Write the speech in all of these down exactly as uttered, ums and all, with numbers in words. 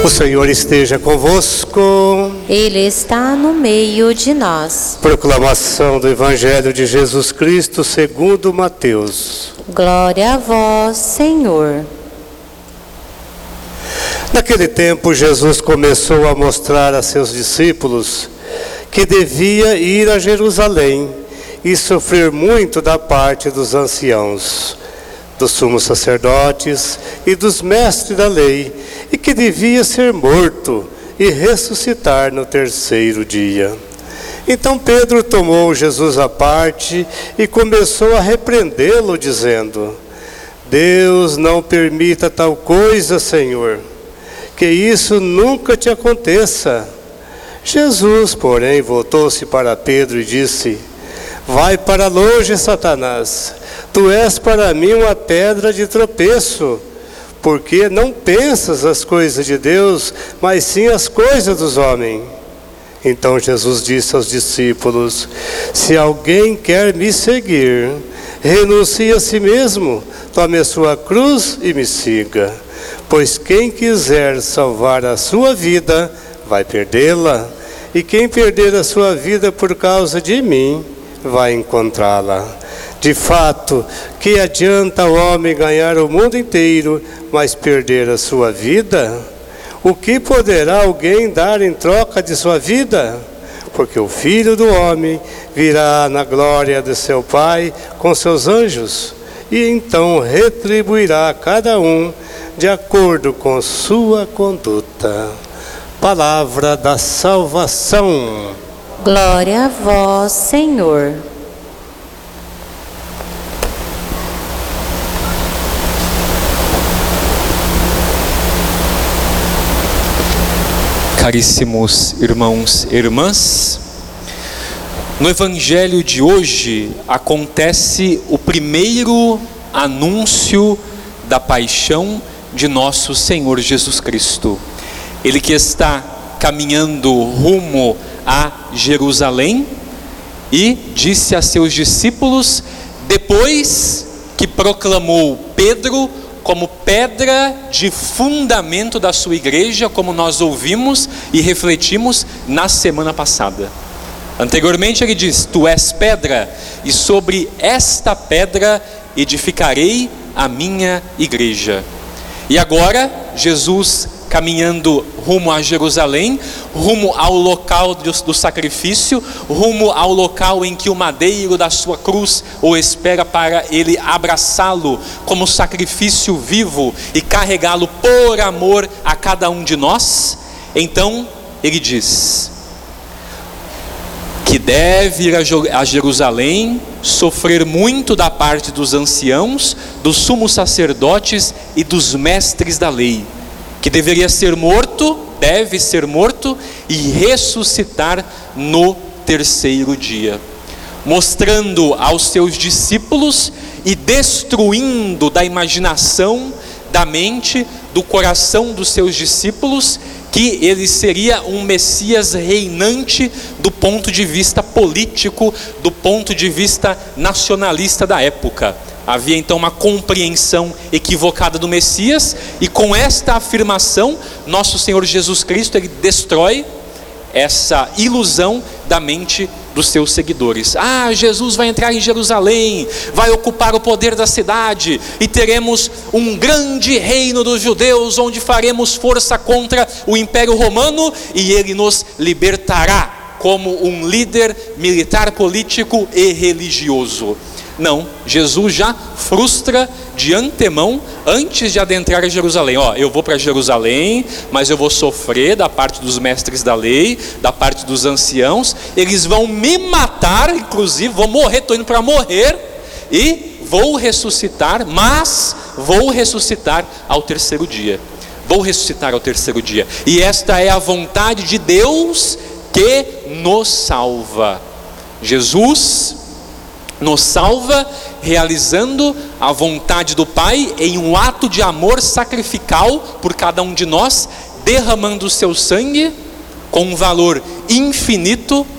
O Senhor esteja convosco. Ele está no meio de nós. Proclamação do Evangelho de Jesus Cristo segundo Mateus. Glória a vós, Senhor. Naquele tempo, Jesus começou a mostrar a seus discípulos que devia ir a Jerusalém e sofrer muito da parte dos anciãos, dos sumos sacerdotes e dos mestres da lei, e que devia ser morto e ressuscitar no terceiro dia. Então Pedro tomou Jesus à parte e começou a repreendê-lo, dizendo: Deus não permita tal coisa, Senhor, que isso nunca te aconteça. Jesus, porém, voltou-se para Pedro e disse: Vai para longe, Satanás, tu és para mim uma pedra de tropeço, porque não pensas as coisas de Deus, mas sim as coisas dos homens. Então Jesus disse aos discípulos: Se alguém quer me seguir, renuncie a si mesmo, tome a sua cruz e me siga. Pois quem quiser salvar a sua vida, vai perdê-la, e quem perder a sua vida por causa de mim, vai encontrá-la. De fato, que adianta o homem ganhar o mundo inteiro, mas perder a sua vida? O que poderá alguém dar em troca de sua vida? Porque o Filho do Homem virá na glória de seu Pai com seus anjos, e então retribuirá a cada um de acordo com sua conduta. Palavra da salvação. Glória a vós, Senhor. Caríssimos irmãos e irmãs, no Evangelho de hoje acontece o primeiro anúncio da paixão de nosso Senhor Jesus Cristo. Ele que está caminhando rumo a Jerusalém e disse a seus discípulos, depois que proclamou Pedro como pedra de fundamento da sua igreja, como nós ouvimos e refletimos na semana passada. Anteriormente ele diz: Tu és pedra, e sobre esta pedra edificarei a minha igreja. E agora Jesus, caminhando rumo a Jerusalém, rumo ao local do, do sacrifício, rumo ao local em que o madeiro da sua cruz o espera para ele abraçá-lo como sacrifício vivo e carregá-lo por amor a cada um de nós. Então ele diz que deve ir a Jerusalém, sofrer muito da parte dos anciãos, dos sumos sacerdotes e dos mestres da lei, que deveria ser morto, deve ser morto e ressuscitar no terceiro dia, mostrando aos seus discípulos e destruindo da imaginação, da mente, do coração dos seus discípulos, que ele seria um Messias reinante do ponto de vista político, do ponto de vista nacionalista da época. Havia então uma compreensão equivocada do Messias, e com esta afirmação, nosso Senhor Jesus Cristo, ele destrói essa ilusão da mente dos seus seguidores. Ah, Jesus vai entrar em Jerusalém, vai ocupar o poder da cidade, e teremos um grande reino dos judeus, onde faremos força contra o Império Romano, e ele nos libertará como um líder militar, político e religioso. Não, Jesus já frustra de antemão, antes de adentrar a Jerusalém. Ó, eu vou para Jerusalém, mas eu vou sofrer da parte dos mestres da lei, da parte dos anciãos, eles vão me matar, inclusive vou morrer, estou indo para morrer, e vou ressuscitar, mas vou ressuscitar ao terceiro dia. Vou ressuscitar ao terceiro dia. E esta é a vontade de Deus que nos salva. Jesus nos salva realizando a vontade do Pai em um ato de amor sacrificial por cada um de nós, derramando o seu sangue com um valor infinito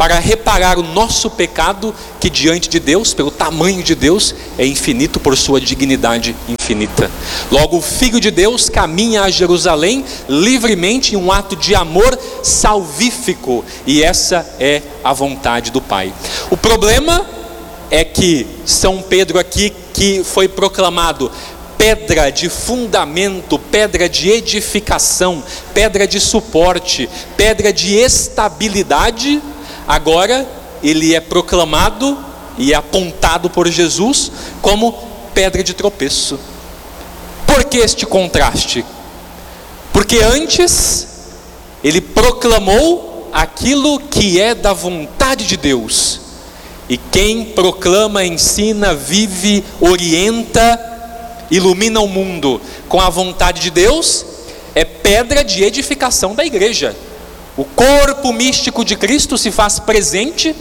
para reparar o nosso pecado, que diante de Deus, pelo tamanho de Deus, é infinito por sua dignidade infinita. Logo, o Filho de Deus caminha a Jerusalém livremente em um ato de amor salvífico, e essa é a vontade do Pai. O problema é que São Pedro aqui, que foi proclamado pedra de fundamento, pedra de edificação, pedra de suporte, pedra de estabilidade, agora ele é proclamado e é apontado por Jesus como pedra de tropeço. Por que este contraste? Porque antes ele proclamou aquilo que é da vontade de Deus, e quem proclama, ensina, vive, orienta, ilumina o mundo com a vontade de Deus, é pedra de edificação da igreja. O corpo místico de Cristo se faz presente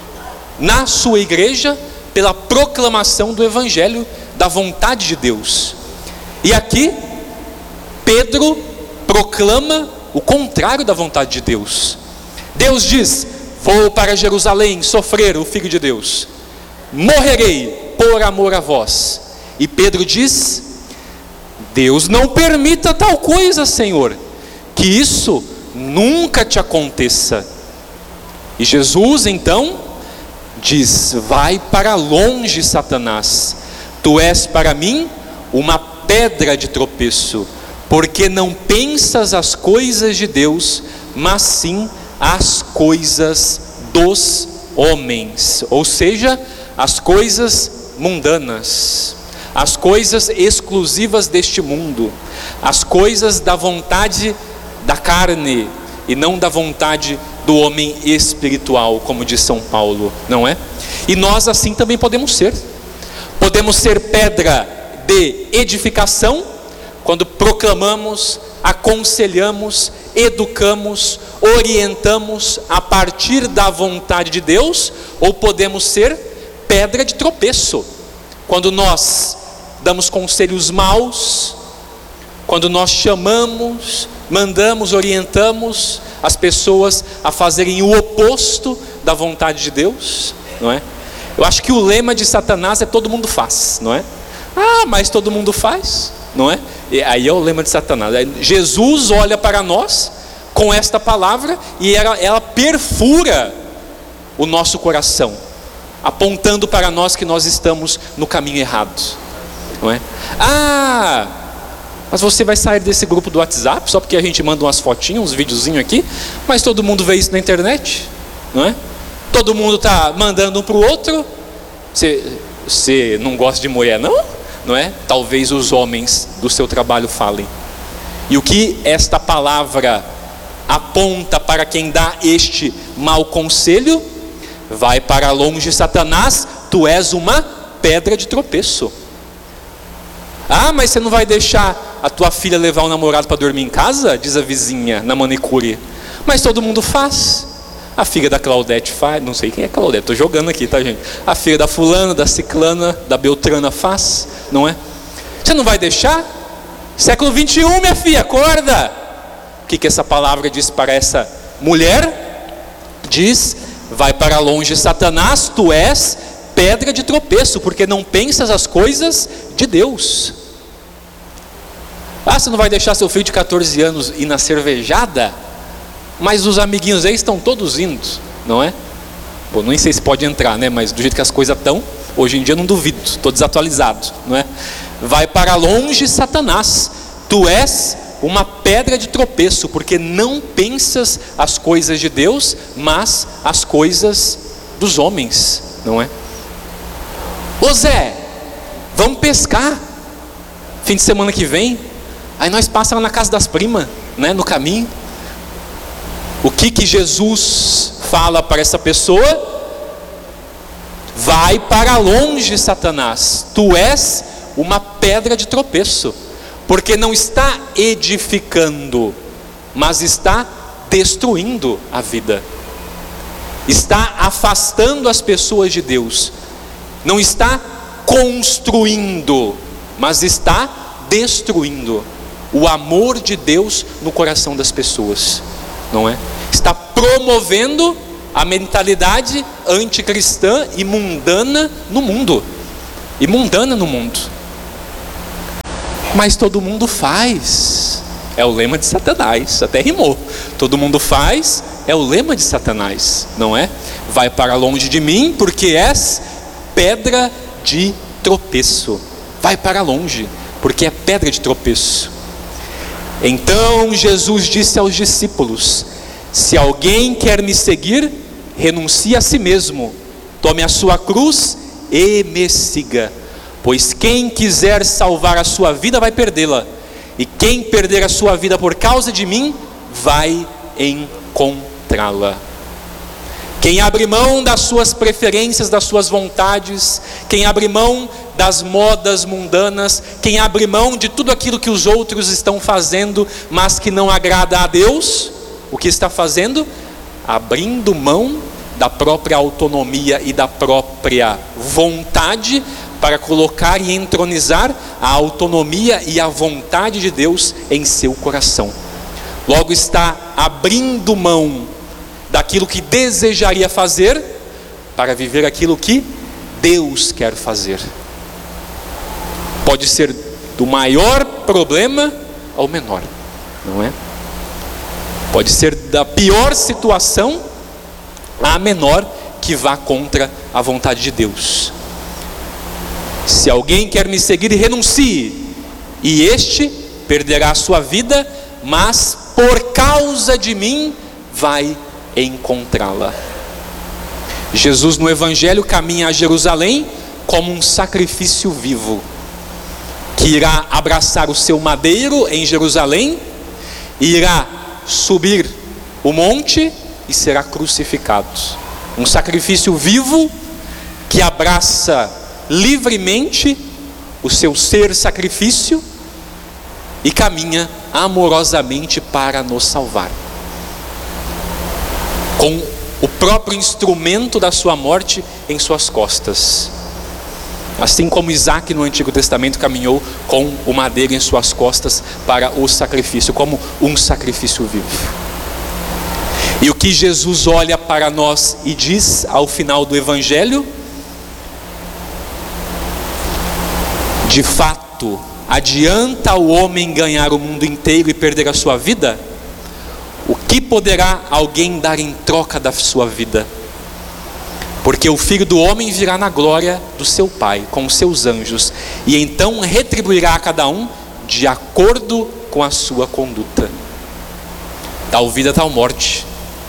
na sua igreja pela proclamação do Evangelho, da vontade de Deus. E aqui Pedro proclama o contrário da vontade de Deus. Deus diz: vou para Jerusalém sofrer, o Filho de Deus, morrerei por amor a vós. E Pedro diz: Deus não permita tal coisa, Senhor, que isso nunca te aconteça. E Jesus então diz: vai para longe, Satanás, tu és para mim uma pedra de tropeço, porque não pensas as coisas de Deus, mas sim as coisas dos homens, ou seja, as coisas mundanas, as coisas exclusivas deste mundo, as coisas da vontade da carne e não da vontade do homem espiritual, como diz São Paulo, não é? E nós assim também podemos ser. Podemos ser pedra de edificação quando proclamamos, aconselhamos, educamos, orientamos a partir da vontade de Deus, ou podemos ser pedra de tropeço quando nós damos conselhos maus, quando nós chamamos, mandamos, orientamos as pessoas a fazerem o oposto da vontade de Deus, não é? Eu acho que o lema de Satanás é todo mundo faz, não é? Ah, mas todo mundo faz, não é? E aí é o lema de Satanás. Jesus olha para nós com esta palavra e ela, ela perfura o nosso coração, apontando para nós que nós estamos no caminho errado, não é? Ah, mas você vai sair desse grupo do WhatsApp só porque a gente manda umas fotinhas, uns videozinhos aqui, mas todo mundo vê isso na internet, não é? Todo mundo está mandando um para o outro. Você, você não gosta de mulher, não? Não é? Talvez os homens do seu trabalho falem. E o que esta palavra aponta para quem dá este mau conselho? Vai para longe, Satanás, tu és uma pedra de tropeço. Ah, mas você não vai deixar a tua filha levar o namorado para dormir em casa? Diz a vizinha na manicure. Mas todo mundo faz. A filha da Claudete faz, não sei quem é Claudete, estou jogando aqui, tá, gente? A filha da fulana, da ciclana, da beltrana faz, não é? Você não vai deixar? Século vinte e um, minha filha, acorda! O que, que essa palavra diz para essa mulher? Diz: vai para longe, Satanás, tu és pedra de tropeço, porque não pensas as coisas de Deus. Ah, você não vai deixar seu filho de catorze anos ir na cervejada? Mas os amiguinhos aí estão todos indo, não é? Bom, nem sei se pode entrar, né? Mas do jeito que as coisas estão, hoje em dia não duvido, estou desatualizado, não é? Vai para longe, Satanás, tu és uma pedra de tropeço, porque não pensas as coisas de Deus, mas as coisas dos homens, não é? Ô Zé, vamos pescar fim de semana que vem. Aí nós passamos na casa das primas, né, no caminho. O que que Jesus fala para essa pessoa? Vai para longe, Satanás, tu és uma pedra de tropeço, porque não está edificando, mas está destruindo a vida, está afastando as pessoas de Deus, não está construindo, mas está destruindo o amor de Deus no coração das pessoas, não é? Está promovendo a mentalidade anticristã e mundana no mundo. E mundana no mundo. Mas todo mundo faz. É o lema de Satanás, até rimou. Todo mundo faz, é o lema de Satanás, não é? Vai para longe de mim, porque és pedra de tropeço. Vai para longe, porque é pedra de tropeço. Então Jesus disse aos discípulos: se alguém quer me seguir, renuncie a si mesmo, tome a sua cruz e me siga. Pois quem quiser salvar a sua vida vai perdê-la, e quem perder a sua vida por causa de mim vai encontrá-la. Quem abre mão das suas preferências, das suas vontades, quem abre mão das modas mundanas, quem abre mão de tudo aquilo que os outros estão fazendo, mas que não agrada a Deus, o que está fazendo? Abrindo mão da própria autonomia e da própria vontade para colocar e entronizar a autonomia e a vontade de Deus em seu coração. Logo está abrindo mão daquilo que desejaria fazer para viver aquilo que Deus quer fazer. Pode ser do maior problema ao menor, não é? Pode ser da pior situação à menor que vá contra a vontade de Deus. Se alguém quer me seguir, renuncie, e este perderá a sua vida, mas por causa de mim vai encontrá-la. Jesus no Evangelho caminha a Jerusalém como um sacrifício vivo, que irá abraçar o seu madeiro em Jerusalém, irá subir o monte e será crucificado. Um sacrifício vivo que abraça livremente o seu ser sacrifício e caminha amorosamente para nos salvar, com o próprio instrumento da sua morte em suas costas. Assim como Isaac no Antigo Testamento caminhou com o madeiro em suas costas para o sacrifício, como um sacrifício vivo. E o que Jesus olha para nós e diz ao final do Evangelho: de fato, adianta o homem ganhar o mundo inteiro e perder a sua vida? O que poderá alguém dar em troca da sua vida? Porque o Filho do Homem virá na glória do seu Pai, com os seus anjos, e então retribuirá a cada um de acordo com a sua conduta. Tal vida, tal morte.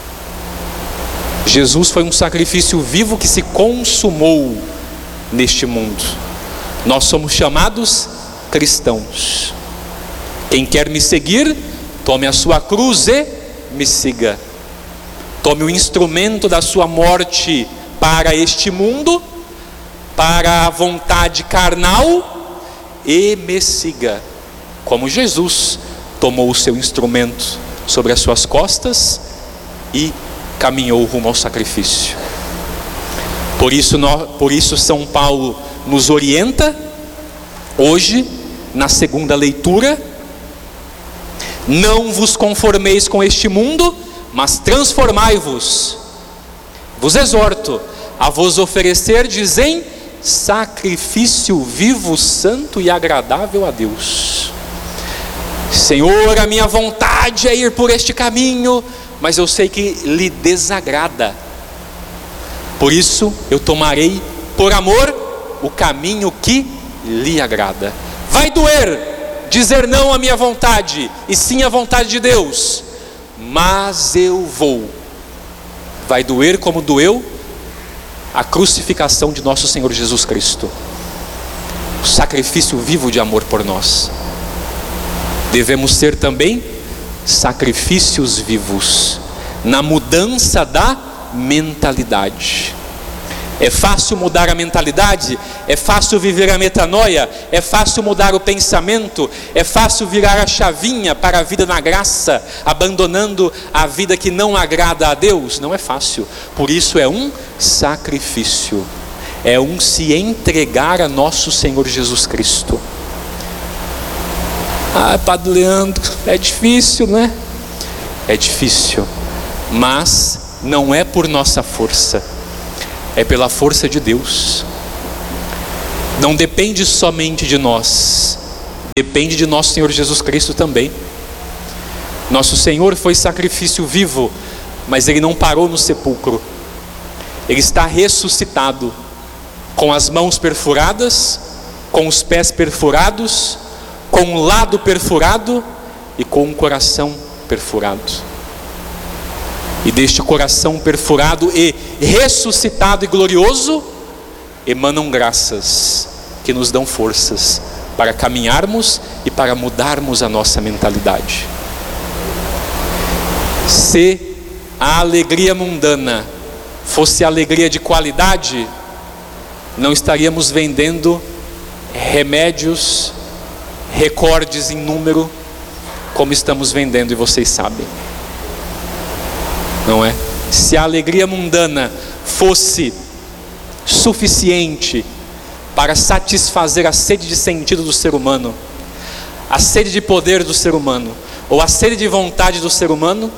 Jesus foi um sacrifício vivo que se consumou neste mundo. Nós somos chamados cristãos. Quem quer me seguir, tome a sua cruz e me siga. Tome o instrumento da sua morte para este mundo, para a vontade carnal, e me siga, como Jesus tomou o seu instrumento sobre as suas costas e caminhou rumo ao sacrifício. Por isso, nós, por isso São Paulo nos orienta hoje na segunda leitura: não vos conformeis com este mundo, mas transformai-vos. Vos exorto a vos oferecerdes em sacrifício vivo, santo e agradável a Deus. Senhor, a minha vontade é ir por este caminho, mas eu sei que lhe desagrada. Por isso eu tomarei por amor o caminho que lhe agrada. Vai doer dizer não à minha vontade e sim à vontade de Deus, mas eu vou. Vai doer como doeu a crucificação de nosso Senhor Jesus Cristo, o sacrifício vivo de amor por nós. Devemos ser também sacrifícios vivos na mudança da mentalidade. É fácil mudar a mentalidade, é fácil viver a metanoia, é fácil mudar o pensamento, é fácil virar a chavinha para a vida na graça, abandonando a vida que não agrada a Deus. Não é fácil, por isso é um sacrifício, é um se entregar a nosso Senhor Jesus Cristo. Ah, Padre Leandro, é difícil, né? É difícil, mas não é por nossa força, é pela força de Deus. Não depende somente de nós, depende de nosso Senhor Jesus Cristo também. Nosso Senhor foi sacrifício vivo, mas Ele não parou no sepulcro. Ele está ressuscitado, com as mãos perfuradas, com os pés perfurados, com o lado perfurado e com o coração perfurado. E deste coração perfurado e ressuscitado e glorioso, emanam graças que nos dão forças para caminharmos e para mudarmos a nossa mentalidade. Se a alegria mundana fosse alegria de qualidade, não estaríamos vendendo remédios, recordes em número, como estamos vendendo e vocês sabem. Não é? Se a alegria mundana fosse suficiente para satisfazer a sede de sentido do ser humano, a sede de poder do ser humano, ou a sede de vontade do ser humano,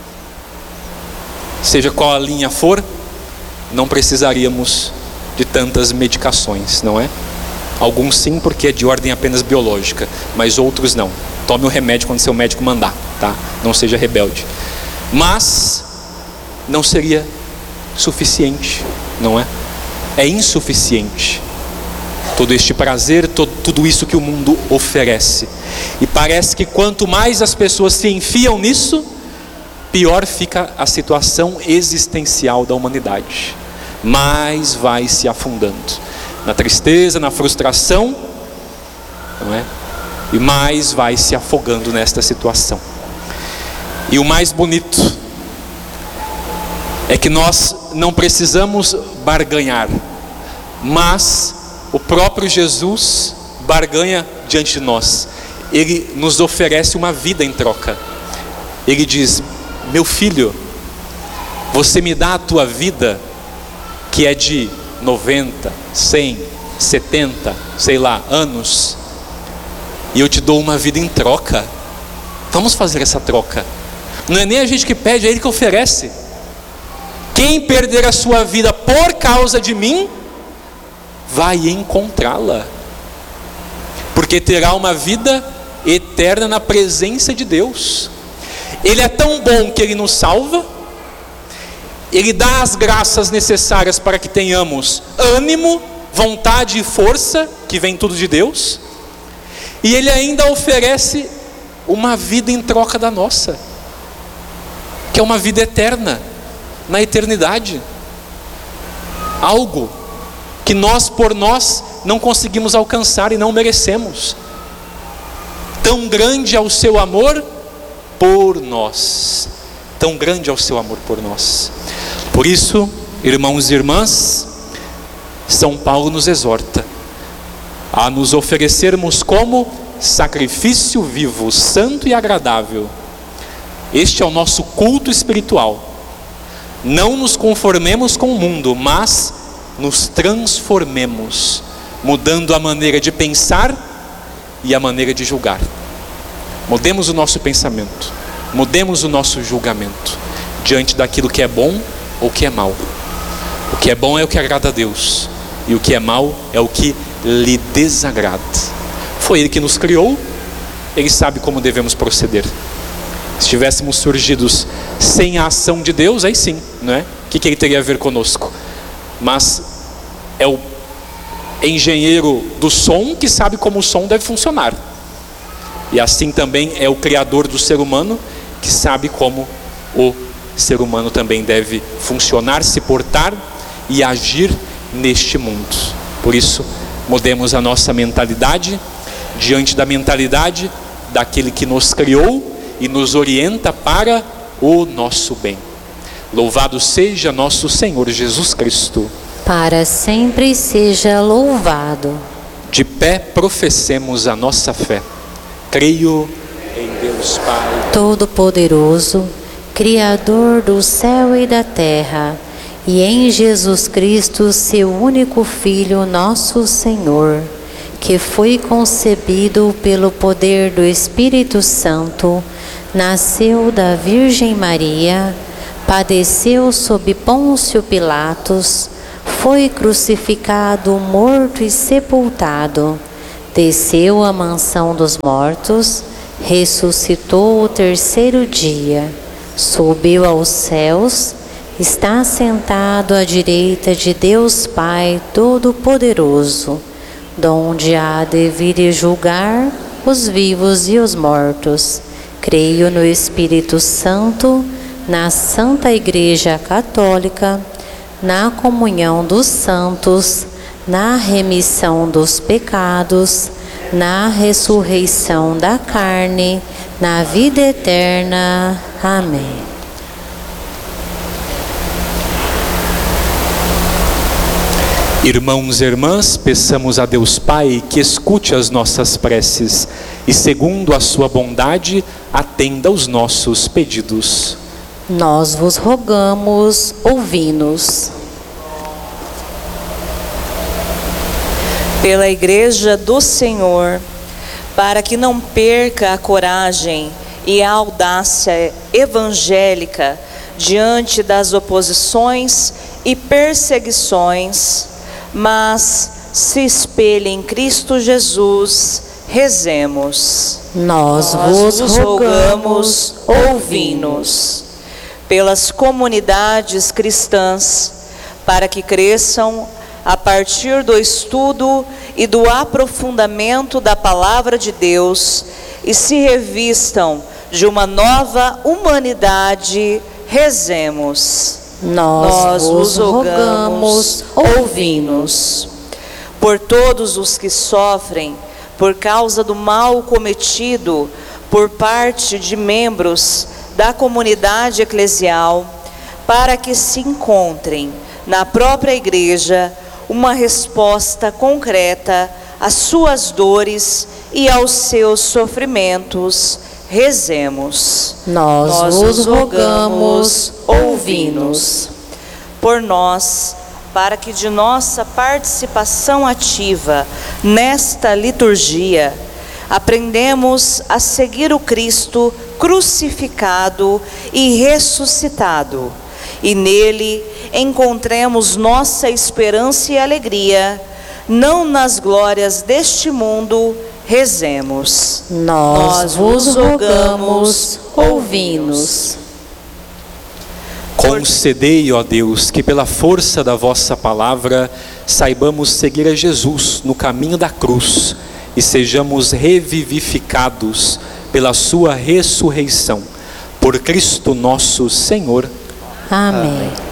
seja qual a linha for, não precisaríamos de tantas medicações, não é? Alguns sim, porque é de ordem apenas biológica, mas outros não. Tome o remédio quando seu médico mandar, tá? Não seja rebelde. Mas não seria suficiente, não é? É insuficiente todo este prazer, todo, tudo isso que o mundo oferece. E parece que quanto mais as pessoas se enfiam nisso, pior fica a situação existencial da humanidade. Mais vai se afundando na tristeza, na frustração, não é? E mais vai se afogando nesta situação. E o mais bonito é que nós não precisamos barganhar, mas o próprio Jesus barganha diante de nós. Ele nos oferece uma vida em troca. Ele diz: meu filho, você me dá a tua vida, que é de noventa, cem, setenta, sei lá, anos, e eu te dou uma vida em troca. Vamos fazer essa troca. Não é nem a gente que pede, é Ele que oferece. Quem perder a sua vida por causa de mim, vai encontrá-la, porque terá uma vida eterna na presença de Deus. Ele é tão bom que Ele nos salva, Ele dá as graças necessárias para que tenhamos ânimo, vontade e força, que vem tudo de Deus, e Ele ainda oferece uma vida em troca da nossa, que é uma vida eterna, na eternidade. Algo que nós por nós não conseguimos alcançar e não merecemos. Tão grande é o seu amor por nós, tão grande é o seu amor por nós. Por isso, irmãos e irmãs, São Paulo nos exorta a nos oferecermos como sacrifício vivo, santo e agradável. Este é o nosso culto espiritual. Não nos conformemos com o mundo, mas nos transformemos, mudando a maneira de pensar e a maneira de julgar. Mudemos o nosso pensamento, mudemos o nosso julgamento diante daquilo que é bom ou que é mal. O que é bom é o que agrada a Deus, e o que é mal é o que lhe desagrada. Foi Ele que nos criou, Ele sabe como devemos proceder. Se tivéssemos surgidos sem a ação de Deus, aí sim, não é? O que, que Ele teria a ver conosco? Mas é o engenheiro do som que sabe como o som deve funcionar. E assim também é o Criador do ser humano, que sabe como o ser humano também deve funcionar, se portar e agir neste mundo. Por isso, mudemos a nossa mentalidade diante da mentalidade daquele que nos criou e nos orienta para o nosso bem. Louvado seja nosso Senhor Jesus Cristo. Para sempre seja louvado. De pé professemos a nossa fé. Creio em Deus Pai Todo-Poderoso, Criador do céu e da terra, e em Jesus Cristo, seu único Filho, nosso Senhor, que foi concebido pelo poder do Espírito Santo, nasceu da Virgem Maria, Padeceu sob Pôncio Pilatos, foi crucificado, morto e sepultado. Desceu à mansão dos mortos, ressuscitou o terceiro dia, subiu aos céus, está sentado à direita de Deus Pai Todo-Poderoso, donde há de vir e julgar os vivos e os mortos. Creio no Espírito Santo, na Santa Igreja Católica, na comunhão dos santos, na remissão dos pecados, na ressurreição da carne, na vida eterna. Amém. Irmãos e irmãs, peçamos a Deus Pai que escute as nossas preces e, segundo a sua bondade, atenda aos nossos pedidos. Nós vos rogamos, ouvi-nos. Pela Igreja do Senhor, para que não perca a coragem e a audácia evangélica diante das oposições e perseguições, mas se espelhe em Cristo Jesus, rezemos. Nós vos rogamos, ouvi-nos. Pelas comunidades cristãs, para que cresçam a partir do estudo e do aprofundamento da Palavra de Deus e se revistam de uma nova humanidade, rezemos. Nós vos rogamos, ouvi-nos. Por todos os que sofrem por causa do mal cometido por parte de membros da comunidade eclesial, para que se encontrem na própria Igreja uma resposta concreta às suas dores e aos seus sofrimentos, rezemos. Nós, Nós vos rogamos, ouvi-nos. Por nós, para que de nossa participação ativa nesta liturgia, aprendemos a seguir o Cristo crucificado e ressuscitado, e nele encontremos nossa esperança e alegria, não nas glórias deste mundo, rezemos. Nós, Nós vos rogamos, ouvi-nos. Concedei, ó Deus, que pela força da vossa palavra saibamos seguir a Jesus no caminho da cruz e sejamos revivificados pela sua ressurreição. Por Cristo nosso Senhor. Amém.